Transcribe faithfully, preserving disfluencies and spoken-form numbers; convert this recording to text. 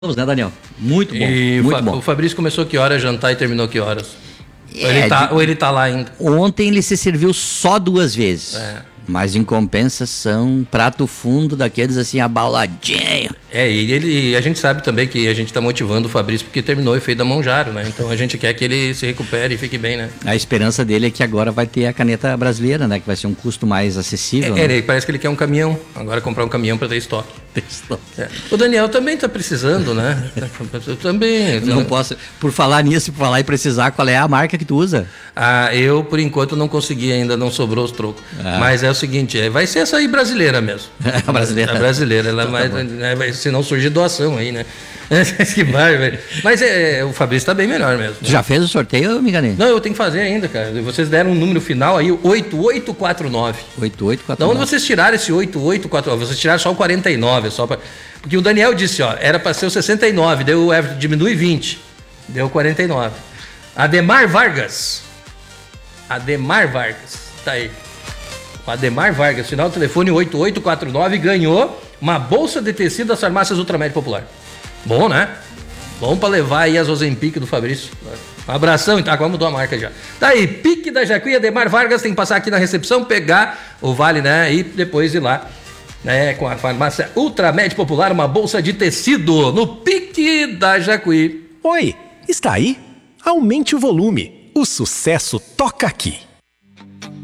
Vamos, né, Daniel? Muito bom, E muito o, bom. o Fabrício começou que horas jantar e terminou que horas? É, ou, ele tá, de... ou ele tá lá ainda? Ontem ele se serviu só duas vezes. É. Mas em compensação, prato fundo daqueles assim, abauladinho. É, e ele, a gente sabe também que a gente está motivando o Fabrício porque terminou o efeito da Monjaro, né? Então a gente quer que ele se recupere e fique bem, né? A esperança dele é que agora vai ter a caneta brasileira, né? Que vai ser um custo mais acessível. É, né? ele, parece que ele quer um caminhão. Agora comprar um caminhão para ter estoque. É. O Daniel também está precisando, né? Eu também. Não posso. Por falar nisso, por falar e precisar, qual é a marca que tu usa? Ah, eu, por enquanto, não consegui ainda, não sobrou os trocos. Ah. Mas é o seguinte, é, vai ser essa aí brasileira mesmo. A brasileira. A brasileira, ela Então, vai, tá né, vai, se não surgir doação aí, né? Que vai, vai. Mas é, o Fabrício está bem melhor mesmo. Tu já fez o sorteio, Miganê? Não, eu tenho que fazer ainda, cara. Vocês deram um número final aí, oito oito quatro nove. oito oito quatro Da nove. onde vocês tiraram esse oito oito quatro nove? Vocês tiraram só o quarenta e nove, só pra... Porque o Daniel disse, ó, era para ser o sessenta e nove, deu o Everton diminui vinte, deu quarenta e nove. Ademar Vargas. Ademar Vargas, tá aí. O Ademar Vargas, final do telefone oito oito quatro nove, ganhou uma bolsa de tecido das farmácias Ultramed Popular. Bom, né? Bom pra levar aí as Ozempic do Fabrício. Um abração, então. Agora mudou a marca já. Tá aí, Pique da Jacuí, Ademar Vargas, tem que passar aqui na recepção, pegar o vale, né? E depois ir lá, né? Com a farmácia Ultramed Popular, uma bolsa de tecido no Pique da Jacuí. Oi, está aí? Aumente o volume. O sucesso toca aqui.